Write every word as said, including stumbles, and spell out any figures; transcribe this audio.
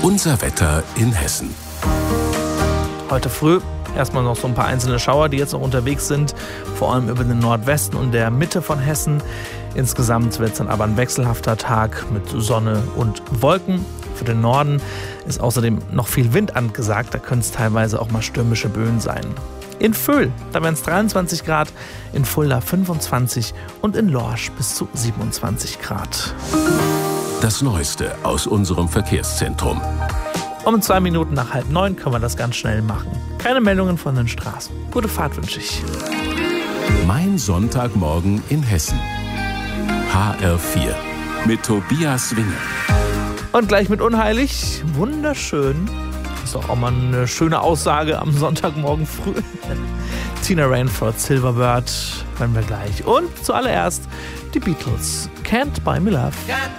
Unser Wetter in Hessen. Heute früh erstmal noch so ein paar einzelne Schauer, die jetzt noch unterwegs sind, vor allem über den Nordwesten und der Mitte von Hessen. Insgesamt wird es dann aber ein wechselhafter Tag mit Sonne und Wolken. Für den Norden ist außerdem noch viel Wind angesagt, da können es teilweise auch mal stürmische Böen sein. In Vöhl, da werden es dreiundzwanzig Grad, in Fulda fünfundzwanzig und in Lorsch bis zu siebenundzwanzig Grad. Das Neueste aus unserem Verkehrszentrum. Um zwei Minuten nach halb neun können wir das ganz schnell machen. Keine Meldungen von den Straßen. Gute Fahrt wünsche ich. Mein Sonntagmorgen in Hessen. H R vier mit Tobias Winge. Und gleich mit unheilig. Wunderschön. Ist doch auch mal eine schöne Aussage am Sonntagmorgen früh. Tina Rainford, Silverbird, hören wir gleich. Und zuallererst die Beatles. Can't Buy Me Love.